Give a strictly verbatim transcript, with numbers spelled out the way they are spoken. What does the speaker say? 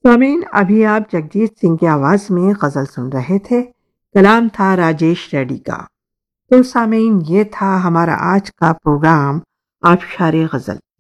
सामीन, अभी आप जगजीत सिंह की आवाज में गजल सुन रहे थे। कलाम था राजेश रेड्डी का। तो सामीन, ये था हमारा आज का प्रोग्राम आबशार गजल।